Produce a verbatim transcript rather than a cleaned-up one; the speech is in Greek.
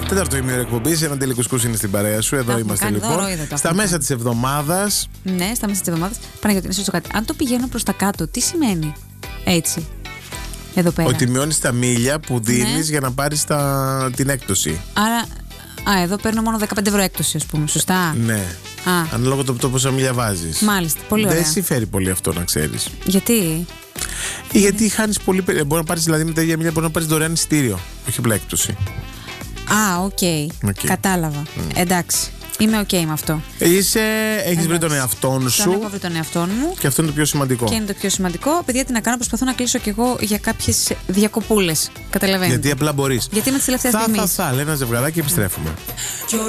Τέταρτο ημίωρο εκπομπής, ένα τελικουσκούς είναι στην παρέα σου. Εδώ Τα είμαστε κάνει λοιπόν. δώρο, είδα, τα Στα έχουμε μέσα κάνει. της εβδομάδας. Ναι, στα μέσα της εβδομάδας. Παναγιώτη, να σου ρωτήσω κάτι. Αν το πηγαίνω προς τα κάτω, τι σημαίνει έτσι, εδώ πέρα? Ότι μειώνεις τα μίλια που δίνεις Ναι. για να πάρεις τα... την έκπτωση. Άρα, α, εδώ παίρνω μόνο δεκαπέντε ευρώ έκπτωση, ας πούμε. Σωστά. Ναι. Α, Ανάλογα το, το πόσα μίλια βάζεις. μάλιστα. Πολύ ωραία. Δεν συμφέρει πολύ αυτό να ξέρεις. Γιατί? Γιατί χάνεις πολύ. περι- Μπορεί να πάρεις δηλαδή με τα ίδια μίλια, μπορεί να πάρεις δωρεάν εισιτήριο. Όχι απλά έκπτωση. Α, οκ. Οκ. Κατάλαβα. Εντάξει. Είμαι οκ με αυτό. Είσαι, έχεις βρει τον Εντάξει. εαυτόν Τον σου. έχω βρει τον εαυτό μου. Και αυτό είναι το πιο σημαντικό. Και είναι το πιο σημαντικό. Παιδιά, τι να κάνω, προσπαθώ να κλείσω κι εγώ για κάποιες διακοπούλες. Καταλαβαίνετε. Γιατί απλά μπορείς. Γιατί είμαι τη τελευταία Θα, στιγμή. θα, θα, λέει ένα ζευγαράκι και επιστρέφουμε.